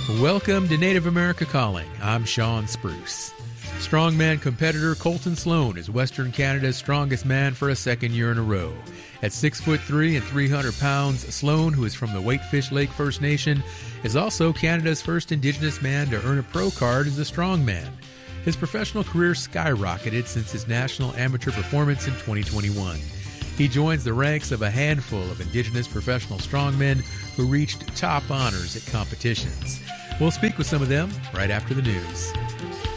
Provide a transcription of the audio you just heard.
Welcome to Native America Calling. I'm Sean Spruce. Strongman competitor Colton Sloan is Western Canada's strongest man for a second year in a row. At 6'3" and 300 pounds, Sloan, who is from the Whitefish Lake First Nation, is also Canada's first Indigenous man to earn a pro card as a strongman. His professional career skyrocketed since his national amateur performance in 2021. He joins the ranks of a handful of Indigenous professional strongmen who reached top honors at competitions. We'll speak with some of them right after the news.